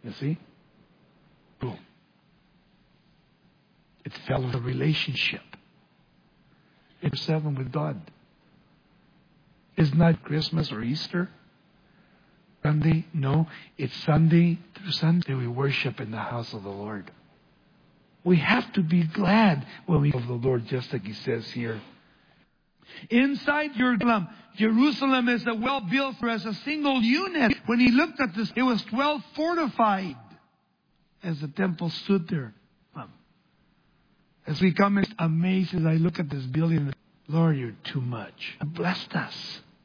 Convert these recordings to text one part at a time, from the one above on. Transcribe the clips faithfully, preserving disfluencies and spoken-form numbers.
You see? Boom. It's fellowship, a relationship. It's seven with God. It's not Christmas or Easter. Sunday. No, it's Sunday through Sunday we worship in the house of the Lord. We have to be glad when we of the Lord, just like He says here. Inside Jerusalem, Jerusalem is a well built as a single unit. When He looked at this, it was well fortified as the temple stood there. As we come in, amazed as I look at this building, Lord, You're too much. You blessed us.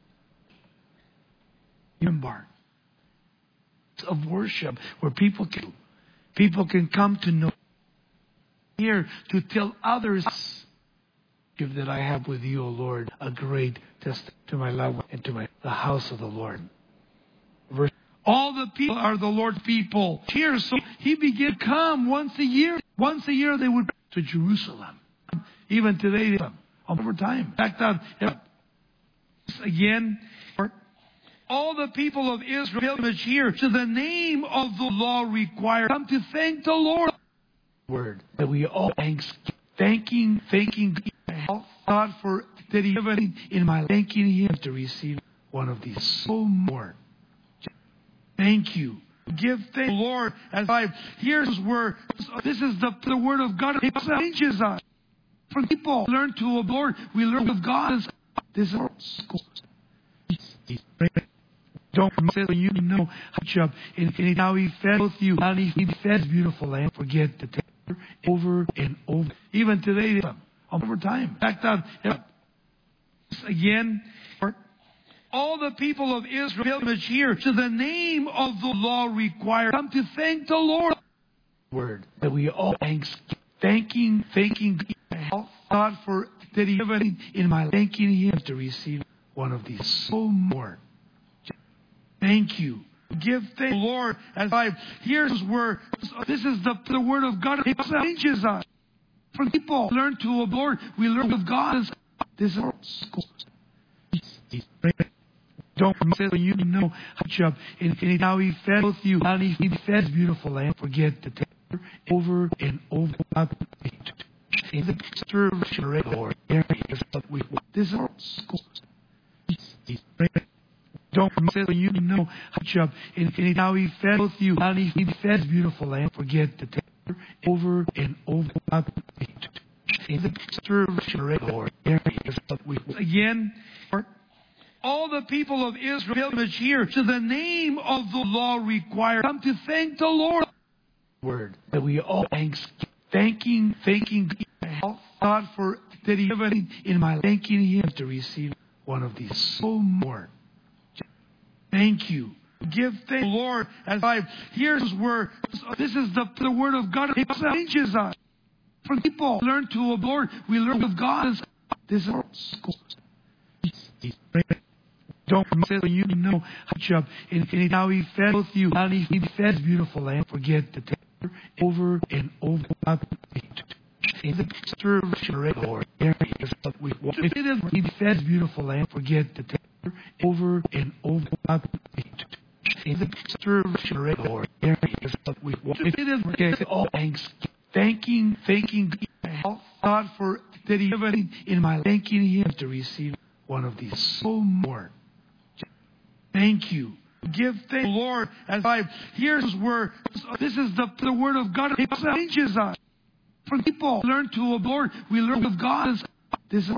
Embark of worship where people can people can come to know here to tell others give that I have with You, O Lord, a great testimony to my love and to my the house of the Lord. Verse, all the people are the Lord's people. Here, so He began to come once a year. Once a year they would to Jerusalem. Even today, over time. In fact, uh, again, all the people of Israel here to the name of the law required come to thank the Lord. Word that we all thanks, thanking, thanking God for that He given in my thanking Him to receive one of these so more. Thank You. Give thanks to the Lord as I here's where this is the, the word of God. It changes us. From people learn to the Lord, we learn of God. This is don't say you know how and how He fed both you, how He fed beautiful land. Forget the temper over and over. Even today, over time. In fact, uh, again. All the people of Israel here to the name of the law required come to thank the Lord. Word that we all thanks, thanking, thanking God for that He given in my thanking Him to receive one of these so more. Thank You. Give thanks to the Lord as I here's where this is the, the word of God. It changes us. From people learn to the Lord, we learn of God. This is don't say you know how and how He fed both you, how He fed beautiful land. Forget the temper over and over. In the picture or areas that we this is don't say you know how and how He fed both you, how He fed beautiful land. Forget the temper over and over. In the picture or areas that we again. All the people of Israel here to the name of the law required come to thank the Lord. Word that we all thanks, thanking, thanking God for that He given in my thanking Him to receive one of these so more. Thank You. Give thanks to the Lord as I here's where this is the, the word of God. It changes us. From people learn to the Lord, we learn of God. This is don't say you know how and how He fed both you, how He fed beautiful land. Forget the temper over and over. In the picture or areas that we He fed beautiful land. Forget the temper over and over. In the picture or areas that we all thanks, thanking, thanking God for that He given in my thanking Him to receive one of these so more. Thank You. Give thanks to the Lord as I here's where this is the, the word of God. It changes us. From people learn to the Lord, we learn of God. This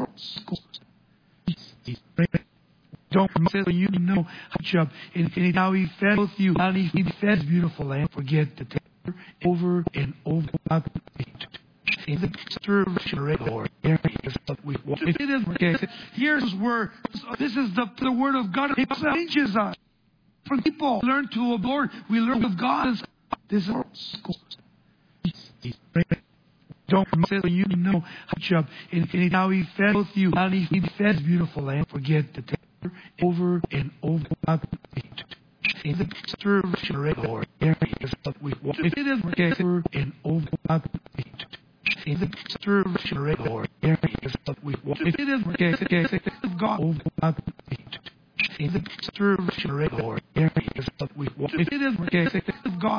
is don't say you know how and how He fed both you, how He fed beautiful land. Forget the temper over and over. In the picture or areas that we here's where this is the, the word of God. It changes us. From people learn to the Lord, we learn of God. This is don't say you know how and how He fed both you, how He fed beautiful land. Forget the temper over and over. In the picture or areas that we and over. In the picture or areas that we God over. In the picture or areas that we